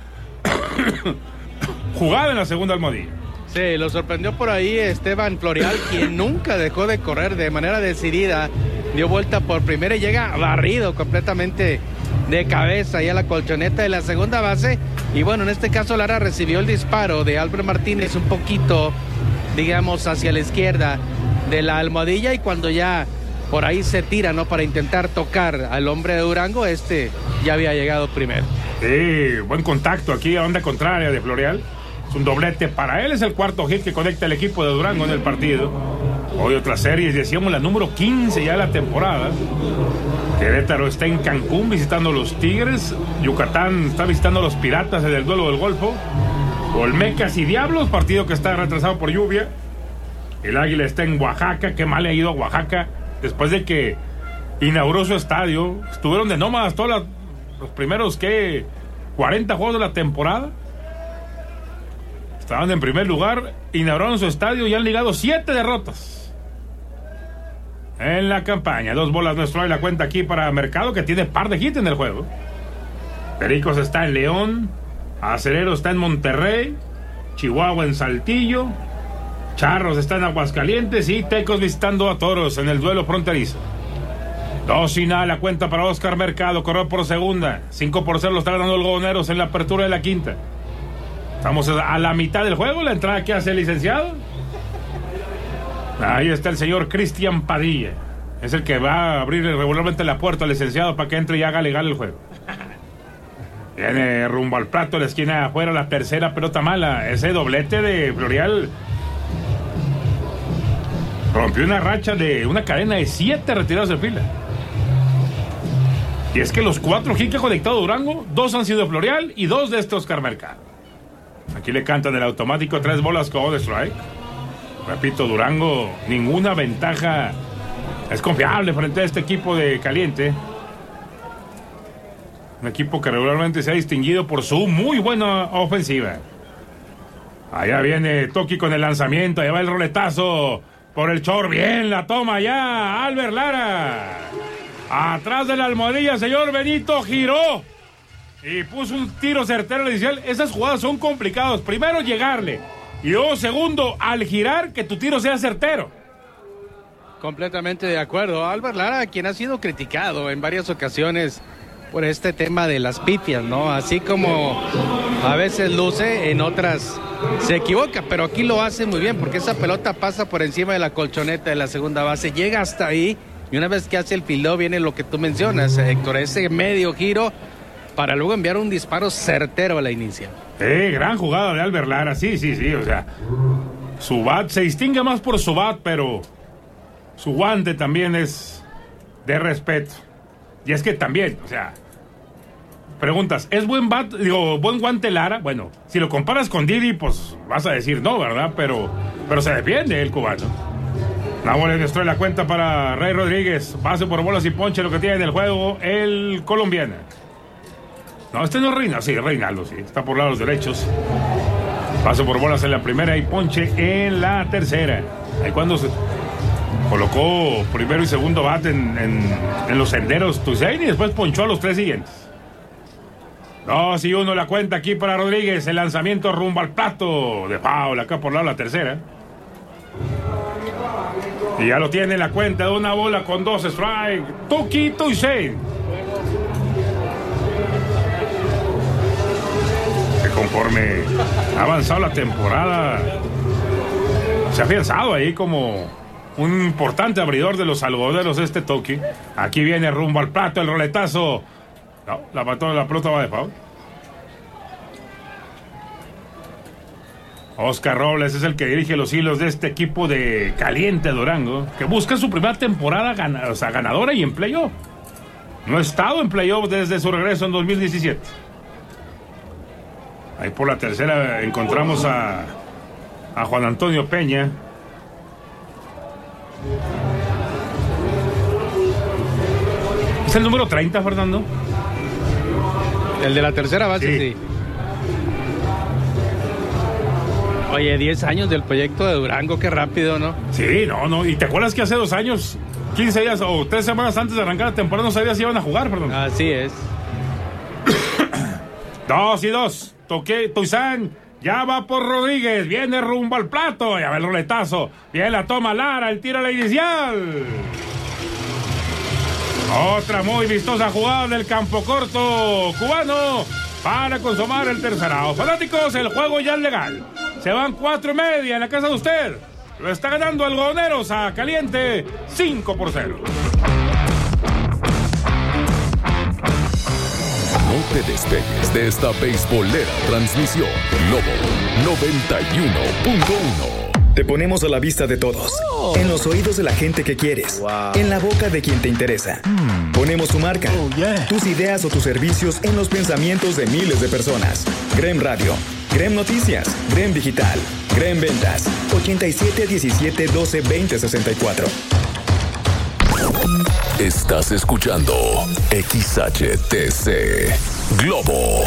jugada en la segunda almohadilla. Sí, lo sorprendió por ahí Esteban Florial, quien nunca dejó de correr de manera decidida. Dio vuelta por primera y llega barrido completamente de cabeza y a la colchoneta de la segunda base. Y bueno, en este caso Lara recibió el disparo de Albert Martínez un poquito, digamos, hacia la izquierda de la almohadilla, y cuando ya por ahí se tira, ¿no? Para intentar tocar al hombre de Durango, ya había llegado primero. Sí, buen contacto aquí a onda contraria de Florial. Es un doblete para él, es el cuarto hit que conecta el equipo de Durango en el partido. Hoy otra serie, decíamos la número 15 ya de la temporada. Querétaro está en Cancún visitando a los Tigres. Yucatán está visitando a los Piratas en el duelo del Golfo. Olmecas y Diablos, partido que está retrasado por lluvia. El Águila está en Oaxaca. Qué mal le ha ido a Oaxaca después de que inauguró su estadio. Estuvieron de nómadas todos los primeros 40 juegos de la temporada. Estaban en primer lugar, inauguraron su estadio y han ligado 7 derrotas en la campaña. 2 bolas nuestro hay la cuenta aquí para Mercado, que tiene par de hits en el juego. Pericos está en León, Acelero está en Monterrey, Chihuahua en Saltillo, Charros está en Aguascalientes y Tecos visitando a Toros en el duelo fronterizo. 2 y nada la cuenta para Oscar Mercado, corrió por segunda. 5-0 lo está ganando el Algodoneros en la apertura de la quinta. Estamos a la mitad del juego, la entrada que hace el licenciado. Ahí está el señor Cristian Padilla. Es el que va a abrir regularmente la puerta al licenciado para que entre y haga legal el juego. Viene rumbo al plato, la esquina de afuera, la tercera pelota mala. Ese doblete de Florial rompió una racha de una cadena de 7 retirados de fila. Y es que los 4 hits que ha conectado Durango, 2 han sido de Florial y 2 de este Oscar Mercado. Aquí le cantan el automático, 3 bolas con strike. Repito, Durango, ninguna ventaja. Es confiable frente a este equipo de Caliente. Un equipo que regularmente se ha distinguido por su muy buena ofensiva. Allá viene Toki con el lanzamiento, allá va el roletazo por el short. Bien, la toma ya Albert Lara. Atrás de la almohadilla, señor Benito, giró y puso un tiro certero inicial. Esas jugadas son complicadas. Primero llegarle y luego segundo, al girar, que tu tiro sea certero. Completamente de acuerdo. Albert Lara, quien ha sido criticado en varias ocasiones por este tema de las pifias, ¿no? Así como A veces luce, en otras se equivoca, pero aquí lo hace muy bien, porque esa pelota pasa por encima de la colchoneta de la segunda base, llega hasta ahí, y una vez que hace el fildeo viene lo que tú mencionas, Héctor, ese medio giro para luego enviar un disparo certero a la inicia. Gran jugada de Albert Lara, sí, o sea, su bat se distingue más por su bat, pero su guante también es de respeto. Y es que también, o sea, preguntas, ¿es buen bat, buen guante Lara? Bueno, si lo comparas con Didi, pues vas a decir no, ¿verdad? Pero se defiende el cubano. La bola destruye la cuenta para Rey Rodríguez. Base por bolas y ponche, lo que tiene en el juego el colombiano. No, este no es Reinaldo, sí, Reinaldo, sí. Está por lados derechos. Paso por bolas en la primera y ponche en la tercera. Ahí cuando se colocó primero y segundo bate en los senderos Toussaint y después ponchó a los 3 siguientes. 2-1 la cuenta aquí para Rodríguez. El lanzamiento rumbo al plato de foul acá por lado la tercera. Y ya lo tiene la cuenta de una bola con 2 strikes. Tuki Toussaint. Que conforme ha avanzado la temporada, se ha afianzado ahí como un importante abridor de los algodoneros Tuki. Aquí viene rumbo al plato el roletazo. No, la pelota va de foul. Oscar Robles es el que dirige los hilos de este equipo de Caliente Durango, que busca su primera temporada ganadora y en playoff. No ha estado en playoff desde su regreso en 2017. Ahí por la tercera encontramos a Juan Antonio Peña. ¿Es el número 30, Fernando? El de la tercera base, sí. Oye, 10 años del proyecto de Durango, qué rápido, ¿no? Sí, no. ¿Y te acuerdas que hace 2 años, 15 días o 3 semanas antes de arrancar la temporada, no sabías si iban a jugar, perdón? Así es. 2-2. Toussaint ya va por Rodríguez. Viene rumbo al plato. Ya va el roletazo. Viene la toma Lara. El tiro a la inicial. Otra muy vistosa jugada del campo corto cubano para consumar el tercer out. Fanáticos, el juego ya es legal. Se van 4:30 en la casa de usted. Lo está ganando Algodoneros a Caliente 5-0. No te despegues de esta beisbolera transmisión. Globo 91.1. Te ponemos a la vista de todos, en los oídos de la gente que quieres, en la boca de quien te interesa. Ponemos tu marca, tus ideas o tus servicios en los pensamientos de miles de personas. Grem Radio, Grem Noticias, Grem Digital, Grem Ventas, 87 17 12 20 64. Estás escuchando XHTC Globo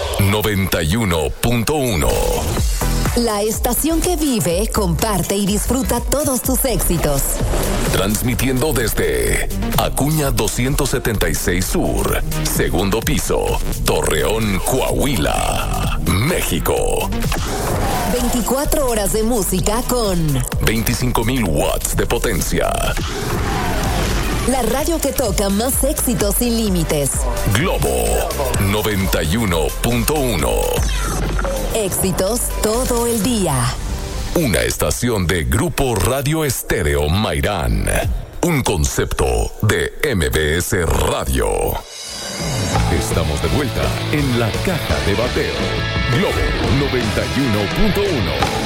91.1. La estación que vive, comparte y disfruta todos tus éxitos. Transmitiendo desde Acuña 276 Sur, segundo piso, Torreón, Coahuila, México. 24 horas de música con 25,000 watts de potencia. La radio que toca más éxitos sin límites. Globo 91.1. Éxitos todo el día. Una estación de Grupo Radio Estéreo Mairán. Un concepto de MBS Radio. Estamos de vuelta en la caja de bateo. Globo 91.1.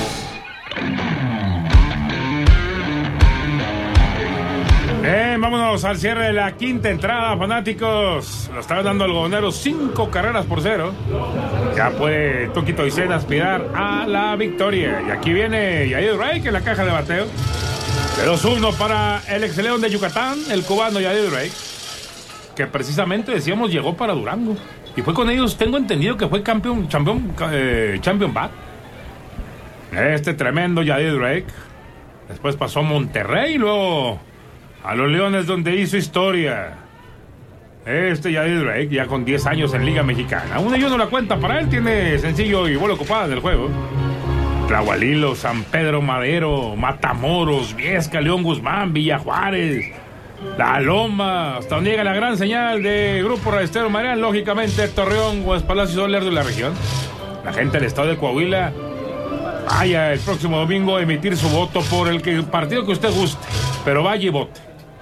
Vámonos al cierre de la quinta entrada, fanáticos. Lo está dando Algodoneros 5-0. Ya puede Tuki Toussaint aspirar a la victoria. Y aquí viene Yadir Drake en la caja de bateo. De 2-1 para el ex León de Yucatán, el cubano Yadir Drake, que precisamente decíamos llegó para Durango. Y fue con ellos, tengo entendido que fue champion bat. Este tremendo Yadir Drake. Después pasó a Monterrey y luego a los Leones, donde hizo historia. Yadir Drake, ya con 10 años en Liga Mexicana. 1-1 la cuenta para él, tiene sencillo y bola ocupada del juego. Tlahualilo, San Pedro Madero, Matamoros, Viesca, León Guzmán, Villa Juárez, La Loma, hasta donde llega la gran señal de Grupo Radio Estéreo Mairán, lógicamente Torreón, Guas Palacio Soler de la región. la gente del estado de Coahuila vaya el próximo domingo a emitir su voto por el partido que usted guste, pero vaya y vote.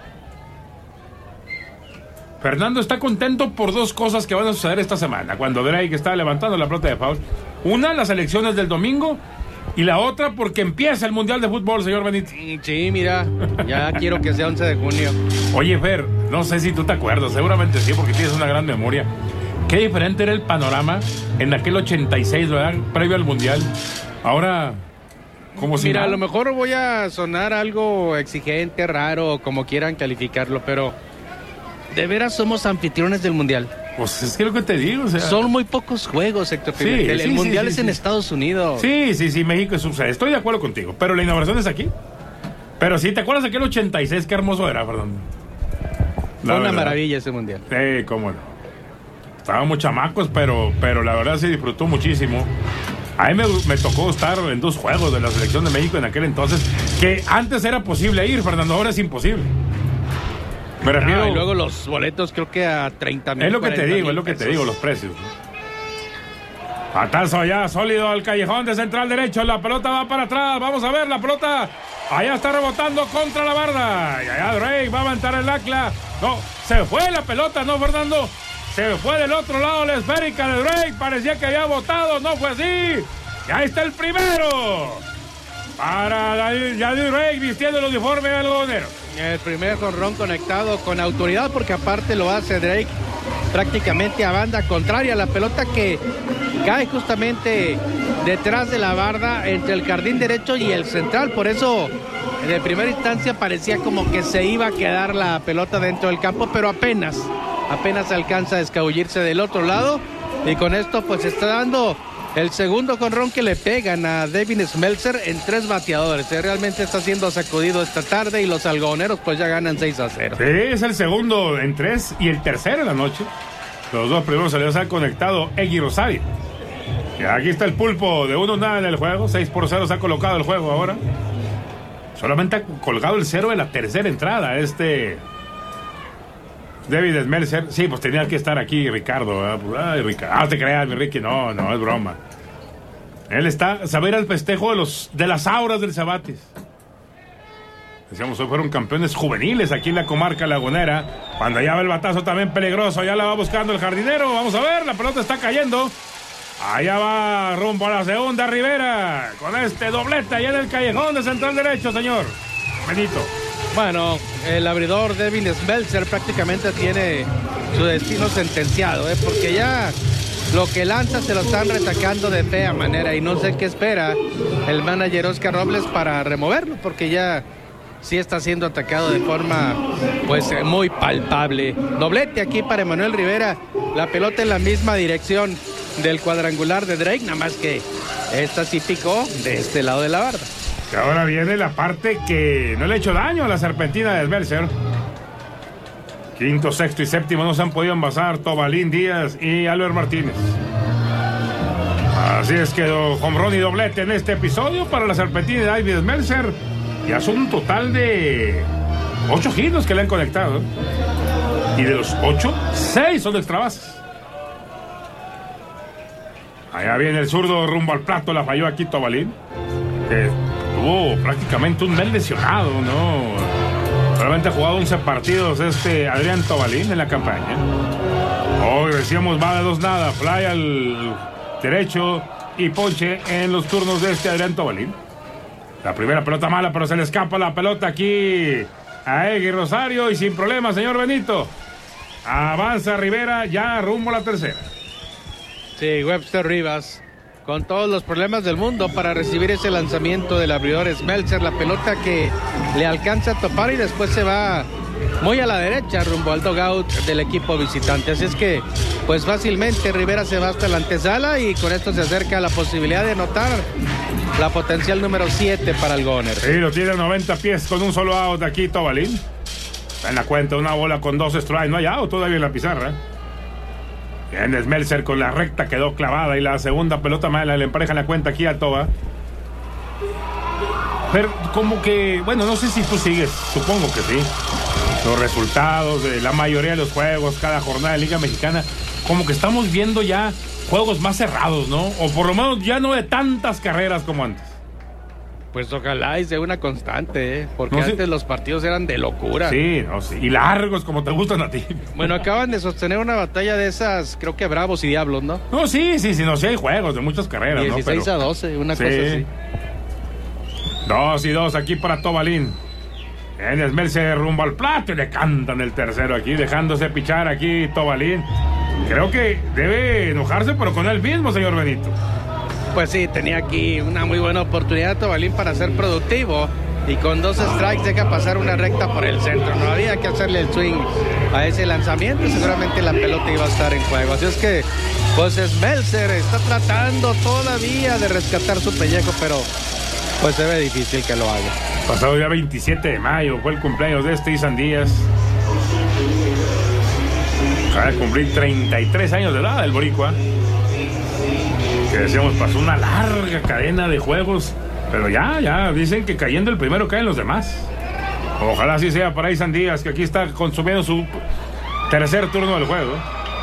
Fernando está contento por dos cosas que van a suceder esta semana, cuando Drake está levantando la pelota de foul. Una, las elecciones del domingo, y la otra porque empieza el Mundial de Fútbol, señor Benito. Sí, mira, ya quiero que sea 11 de junio. Oye, Fer, no sé si tú te acuerdas, seguramente sí, porque tienes una gran memoria. Qué diferente era el panorama en aquel 86, ¿verdad? Previo al Mundial. Ahora, como si... Mira, a lo mejor voy a sonar algo exigente, raro, como quieran calificarlo, pero de veras somos anfitriones del Mundial. Pues es que lo que te digo, o sea... Son muy pocos juegos, Héctor. Sí, el Mundial es en Estados Unidos. Sí, México es sucede. Estoy de acuerdo contigo, pero la innovación es aquí. Pero sí, ¿te acuerdas de aquel 86? Qué hermoso era, Fernando. Fue una maravilla ese Mundial. Sí, cómo no. Estábamos chamacos, pero la verdad se disfrutó muchísimo. A mí me tocó estar en 2 juegos de la selección de México en aquel entonces, que antes era posible ir, Fernando, ahora es imposible. Me refiero... y luego los boletos creo que a 30,000. Es lo que te digo, los precios. Patazo allá, sólido al callejón de central derecho, la pelota va para atrás, vamos a ver, la pelota allá está rebotando contra la barda, y allá Drake va a aventar el ancla. No, se fue la pelota, ¿no, Fernando? Se fue del otro lado la esférica de Drake, parecía que había botado, no fue así. Y ahí está el primero para Yadir Drake vistiendo el uniforme del algodonero. El primer jonrón conectado con autoridad, porque aparte lo hace Drake prácticamente a banda contraria. La pelota que cae justamente detrás de la barda entre el jardín derecho y el central. Por eso de primera instancia parecía como que se iba a quedar la pelota dentro del campo, pero apenas alcanza a escabullirse del otro lado. Y con esto pues está dando el segundo jonrón que le pegan a Devin Smeltzer en 3 bateadores. Realmente está siendo sacudido esta tarde y los algodoneros pues ya ganan 6-0. Sí, es el segundo en 3 y el tercero en la noche. Los 2 primeros se les ha conectado Eggy Rosario. Y aquí está el pulpo de 1-0 en el juego. 6-0 se ha colocado el juego ahora. Solamente ha colgado el 0 en la tercera entrada. David Smeltzer, sí, pues tenía que estar aquí Ricardo. Ay, Ricardo. No te creas, mi Ricky, no, es broma. Él está, sabe ir al festejo de las auras del Cebatis. Decíamos, hoy fueron campeones juveniles aquí en la comarca lagunera. Cuando ya va el batazo también peligroso, ya la va buscando el jardinero. Vamos a ver, la pelota está cayendo. Allá va rumbo a la segunda Rivera. Con este doblete allá en el callejón de central derecho, señor Benito. Bueno, el abridor Devin Smeltzer prácticamente tiene su destino sentenciado, porque ya lo que lanza se lo están retacando de fea manera y no sé qué espera el manager Oscar Robles para removerlo, porque ya sí está siendo atacado de forma pues muy palpable. Doblete aquí para Emanuel Rivera, la pelota en la misma dirección del cuadrangular de Drake, nada más que esta sí picó de este lado de la barda. Y ahora viene la parte que no le ha hecho daño a la serpentina de Smeltzer. Quinto, sexto y séptimo no se han podido envasar Tobalín Díaz y Albert Martínez. Así es que jonrón y doblete en este episodio para la serpentina de David Smeltzer. Ya son un total de 8 giros que le han conectado. Y de los 8, 6 son de extra bases. Allá viene el zurdo rumbo al plato, la falló aquí Tobalín. Tuvo prácticamente un mes lesionado, ¿no? Solamente ha jugado 11 partidos Adrián Tobalín en la campaña. Hoy decíamos va de 2-0, fly al derecho y ponche en los turnos de Adrián Tobalín. La primera pelota mala, pero se le escapa la pelota aquí a Eggy Rosario y sin problema, señor Benito. Avanza Rivera ya rumbo a la tercera. Sí, Webster Rivas con todos los problemas del mundo para recibir ese lanzamiento del abridor Smeltzer, la pelota que le alcanza a topar y después se va muy a la derecha rumbo al dugout del equipo visitante. Así es que pues fácilmente Rivera se va hasta la antesala y con esto se acerca a la posibilidad de anotar la potencial número 7 para el Goner. Sí, lo tiene a 90 pies con un solo out de aquí Tobalín. Está en la cuenta, una bola con 2 strikes, no hay out todavía en la pizarra. Bien, Smeltzer con la recta quedó clavada y la segunda pelota mala le empareja la cuenta aquí a Toba. Pero como que, bueno, no sé si tú sigues, supongo que sí, los resultados de la mayoría de los juegos, cada jornada de Liga Mexicana, como que estamos viendo ya juegos más cerrados, ¿no? O por lo menos ya no de tantas carreras como antes. Pues ojalá y sea una constante, porque antes los partidos eran de locura. Sí, y largos como te gustan a ti. Bueno, acaban de sostener una batalla de esas, creo que Bravos y Diablos, ¿no? No, sí, hay juegos de muchas carreras, 16 ¿no? a 12, una cosa así. 2-2 aquí para Tobalín. En Esmerce rumbo al plato y le cantan el tercero aquí, dejándose pichar aquí Tobalín. Creo que debe enojarse, pero con él mismo, señor Benito. Pues sí, tenía aquí una muy buena oportunidad Tobalín para ser productivo y con 2 strikes deja pasar una recta por el centro. No había que hacerle el swing a ese lanzamiento, seguramente la pelota iba a estar en juego. Así es que, pues Smeltzer está tratando todavía de rescatar su pellejo, pero pues se ve difícil que lo haga. Pasado ya 27 de mayo fue el cumpleaños de Isan Díaz. Acaba de cumplir 33 años de edad el boricua. Que decíamos, pasó una larga cadena de juegos, pero ya dicen que cayendo el primero caen los demás. Ojalá así sea para Isan Díaz, que aquí está consumiendo su tercer turno del juego.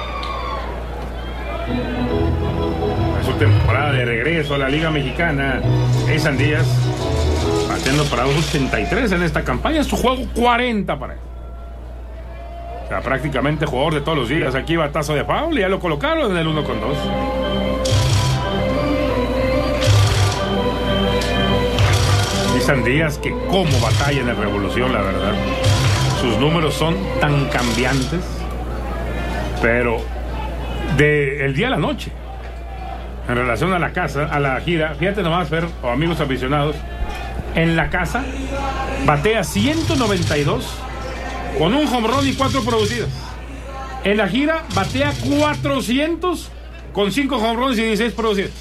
Es su temporada de regreso a la Liga Mexicana. Isan Díaz batiendo para 2.83 en esta campaña, es su juego 40 para él. O sea, prácticamente jugador de todos los días. Aquí batazo de foul y ya lo colocaron en el 1-2. Isan Díaz, que como batalla en el Revolución, la verdad. Sus números son tan cambiantes, pero de el día a la noche, en relación a la casa, a la gira. Fíjate nomás, Fer, o amigos aficionados, en la casa batea 192 con un home run y 4 producidas. En la gira batea 400 con 5 home runs y 16 producidas.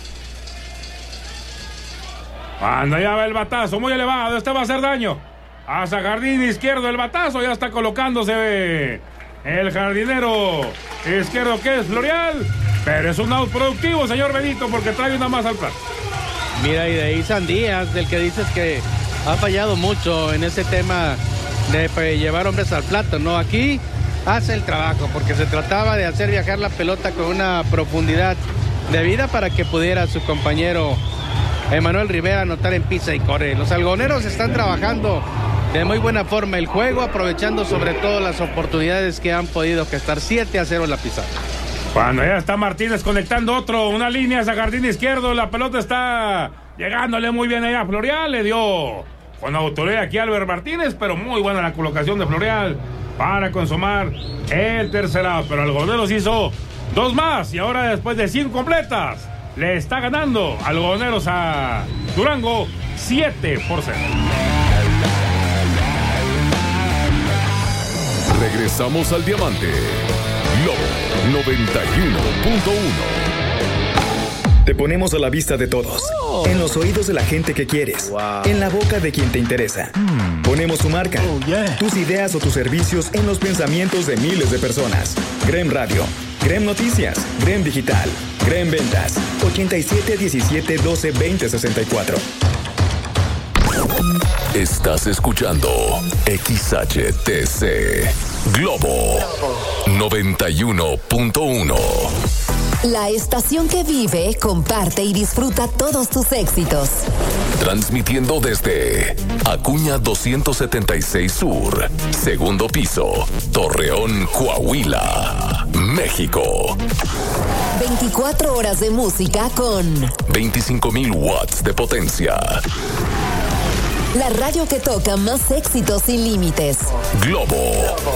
Cuando ya va el batazo muy elevado, este va a hacer daño. Hasta jardín izquierdo el batazo, ya está colocándose el jardinero izquierdo, que es Florial. Pero es un out productivo, señor Benito, porque trae una más al plato. Mira, y de Isan Díaz, del que dices que ha fallado mucho en ese tema de llevar hombres al plato, ¿no? Aquí hace el trabajo, porque se trataba de hacer viajar la pelota con una profundidad debida para que pudiera su compañero Emanuel Rivera anotar en pisa y corre. Los algoneros están trabajando de muy buena forma el juego, aprovechando sobre todo las oportunidades que han podido gestar. 7-0 en la pizarra. Cuando ya está Martínez conectando una línea hacia jardín izquierdo, la pelota está llegándole muy bien allá a Florial, le dio con autoridad aquí a Albert Martínez, pero muy buena la colocación de Florial para consumar el tercer out. Pero Algodoneros hizo 2 más y ahora después de 100 completas le está ganando Algodoneros a Durango 7-0. Regresamos al Diamante. Globo 91.1. Te ponemos a la vista de todos, en los oídos de la gente que quieres, en la boca de quien te interesa. Ponemos tu marca, tus ideas o tus servicios en los pensamientos de miles de personas. Grem Radio, Grem Noticias, Grem Digital, Grem Ventas, 8717122064. Estás escuchando XHTC Globo 91.1. La estación que vive, comparte y disfruta todos tus éxitos. Transmitiendo desde Acuña 276 Sur, segundo piso, Torreón, Coahuila, México. 24 horas de música con 25,000 watts de potencia. La radio que toca más éxitos sin límites. Globo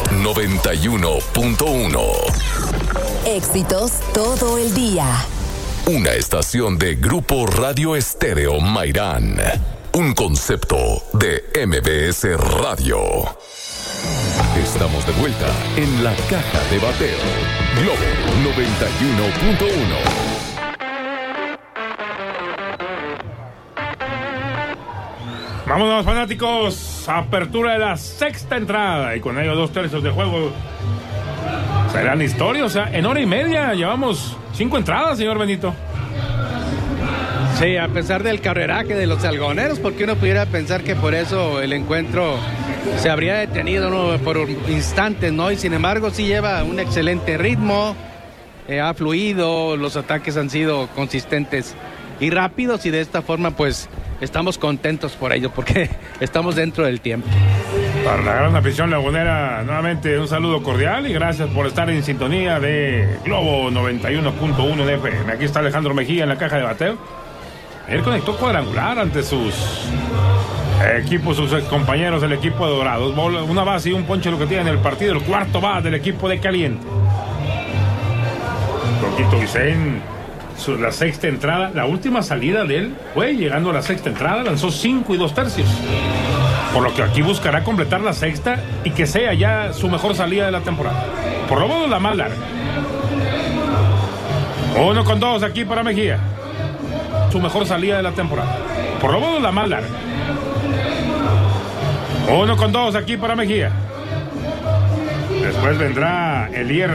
91.1. Éxitos todo el día. Una estación de Grupo Radio Estéreo Mairán. Un concepto de MBS Radio. Estamos de vuelta en la caja de bateo. Globo 91.1. Vámonos, fanáticos. Apertura de la sexta entrada y con ello 2/3 de juego. Serán historia, o sea, en hora y media llevamos 5 entradas, señor Benito. Sí, a pesar del carreraje de los algodoneros, porque uno pudiera pensar que por eso el encuentro se habría detenido, ¿no?, por instantes, ¿no? Y sin embargo sí lleva un excelente ritmo. ha fluido, los ataques han sido consistentes y rápidos, y de esta forma pues estamos contentos por ello, porque estamos dentro del tiempo. Para la gran afición lagunera, nuevamente un saludo cordial y gracias por estar en sintonía de Globo 91.1 de FM. Aquí está Alejandro Mejía en la caja de bateo. Él conectó cuadrangular ante sus equipos, sus compañeros del equipo de Dorados. Una base y un ponche lo que tiene en el partido, el cuarto base del equipo de Caliente. Roquito Vicén, la sexta entrada, la última salida de él fue llegando a la sexta entrada, lanzó 5 2/3. Por lo que aquí buscará completar la sexta y que sea ya su mejor salida de la temporada. Por lo menos la más larga. 1-2 aquí para Mejía. Su mejor salida de la temporada. Por lo menos la más larga. 1-2 aquí para Mejía. Después vendrá Elier